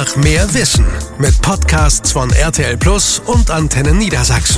Einfach mehr Wissen mit Podcasts von RTL Plus und Antenne Niedersachsen.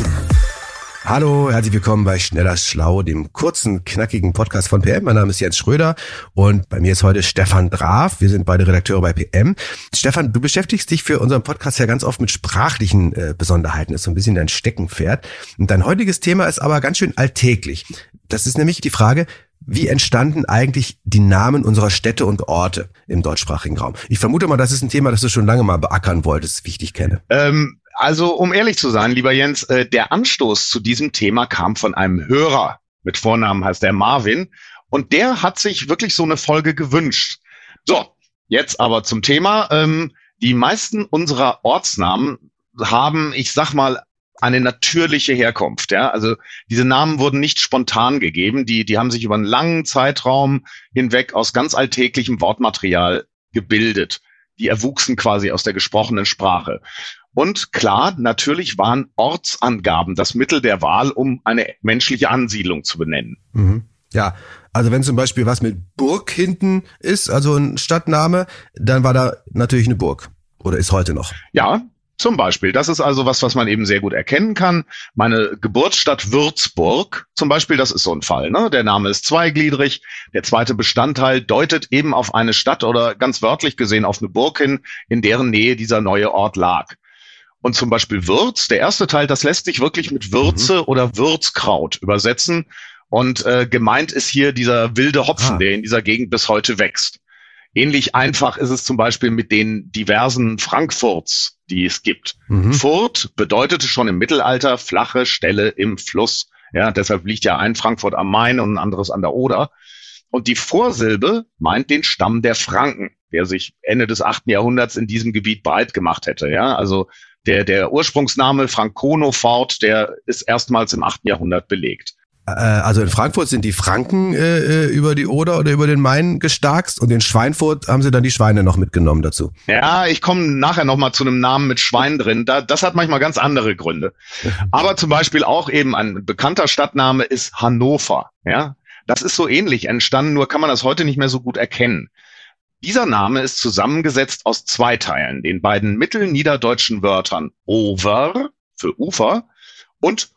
Hallo, herzlich willkommen bei Schneller Schlau, dem kurzen, knackigen Podcast von PM. Mein Name ist Jens Schröder und bei mir ist heute Stefan Draf. Wir sind beide Redakteure bei PM. Stefan, du beschäftigst dich für unseren Podcast ja ganz oft mit sprachlichen Besonderheiten. Das ist so ein bisschen dein Steckenpferd. Und dein heutiges Thema ist aber ganz schön alltäglich. Das ist nämlich die Frage, wie entstanden eigentlich die Namen unserer Städte und Orte im deutschsprachigen Raum? Ich vermute mal, das ist ein Thema, das du schon lange mal beackern wolltest, wie ich dich kenne. Also, um ehrlich zu sein, lieber Jens, der Anstoß zu diesem Thema kam von einem Hörer. Mit Vornamen heißt er Marvin. Und der hat sich wirklich so eine Folge gewünscht. So, jetzt aber zum Thema. Die meisten unserer Ortsnamen haben, ich sag mal, eine natürliche Herkunft. Ja, also diese Namen wurden nicht spontan gegeben. Die haben sich über einen langen Zeitraum hinweg aus ganz alltäglichem Wortmaterial gebildet. Die erwuchsen quasi aus der gesprochenen Sprache. Und klar, natürlich waren Ortsangaben das Mittel der Wahl, um eine menschliche Ansiedlung zu benennen. Mhm. Ja, also wenn zum Beispiel was mit Burg hinten ist, also ein Stadtname, dann war da natürlich eine Burg. Oder ist heute noch. Ja, zum Beispiel. Das ist also was man eben sehr gut erkennen kann. Meine Geburtsstadt Würzburg zum Beispiel, das ist so ein Fall, ne? Der Name ist zweigliedrig. Der zweite Bestandteil deutet eben auf eine Stadt oder ganz wörtlich gesehen auf eine Burg hin, in deren Nähe dieser neue Ort lag. Und zum Beispiel Würz, der erste Teil, das lässt sich wirklich mit Würze oder Würzkraut übersetzen. Und gemeint ist hier dieser wilde Hopfen, der in dieser Gegend bis heute wächst. Ähnlich einfach ist es zum Beispiel mit den diversen Frankfurts, die es gibt. Furt bedeutete schon im Mittelalter flache Stelle im Fluss. Ja, deshalb liegt ja ein Frankfurt am Main und ein anderes an der Oder. Und die Vorsilbe meint den Stamm der Franken, der sich Ende des 8. Jahrhunderts in diesem Gebiet breit gemacht hätte. Ja, also der Ursprungsname Frankono-Fort, der ist erstmals im 8. Jahrhundert belegt. Also in Frankfurt sind die Franken über die Oder oder über den Main gestarkst und in Schweinfurt haben sie dann die Schweine noch mitgenommen dazu. Ja, ich komme nachher nochmal zu einem Namen mit Schwein drin. Das hat manchmal ganz andere Gründe. Aber zum Beispiel auch eben ein bekannter Stadtname ist Hannover. Ja, das ist so ähnlich entstanden, nur kann man das heute nicht mehr so gut erkennen. Dieser Name ist zusammengesetzt aus zwei Teilen, den beiden mittelniederdeutschen Wörtern Over für Ufer und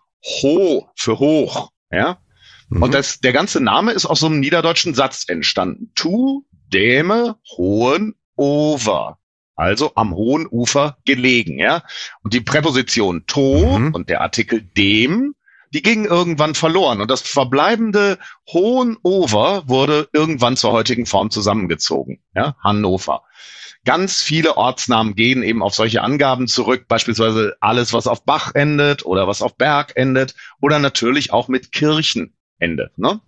Ho für hoch. Ja, und der ganze Name ist aus so einem niederdeutschen Satz entstanden. Tu, deme, hohen, over. Also am hohen Ufer gelegen, ja. Und die Präposition to und der Artikel dem, die gingen irgendwann verloren. Und das verbleibende hohen over wurde irgendwann zur heutigen Form zusammengezogen, ja. Hannover. Ganz viele Ortsnamen gehen eben auf solche Angaben zurück, beispielsweise alles, was auf Bach endet oder was auf Berg endet oder natürlich auch mit Kirchen endet, ne?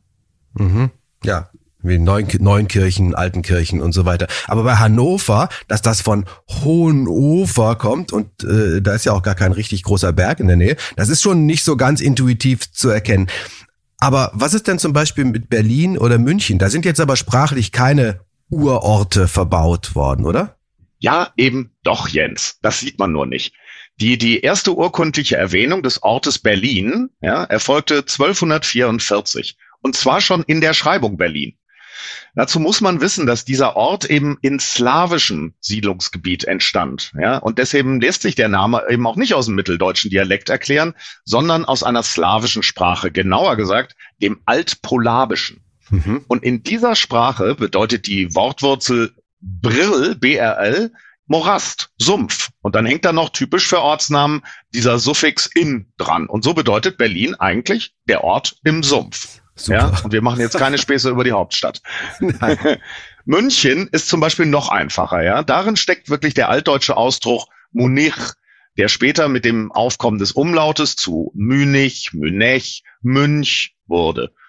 Ja, wie Neunkirchen, Altenkirchen und so weiter. Aber bei Hannover, dass das von Hohenufer kommt und da ist ja auch gar kein richtig großer Berg in der Nähe, das ist schon nicht so ganz intuitiv zu erkennen. Aber was ist denn zum Beispiel mit Berlin oder München? Da sind jetzt aber sprachlich keine Urorte verbaut worden, oder? Ja, eben doch, Jens. Das sieht man nur nicht. Die erste urkundliche Erwähnung des Ortes Berlin, ja, erfolgte 1244. Und zwar schon in der Schreibung Berlin. Dazu muss man wissen, dass dieser Ort eben in slawischem Siedlungsgebiet entstand. Ja, und deswegen lässt sich der Name eben auch nicht aus dem mitteldeutschen Dialekt erklären, sondern aus einer slawischen Sprache, genauer gesagt dem Altpolabischen. Und in dieser Sprache bedeutet die Wortwurzel Brill, B-R-L, Morast, Sumpf. Und dann hängt da noch typisch für Ortsnamen dieser Suffix in dran. Und so bedeutet Berlin eigentlich der Ort im Sumpf. Super. Ja, und wir machen jetzt keine Späße über die Hauptstadt. München ist zum Beispiel noch einfacher. Ja, darin steckt wirklich der altdeutsche Ausdruck Munich, der später mit dem Aufkommen des Umlautes zu Münich, Münech, Münch wurde.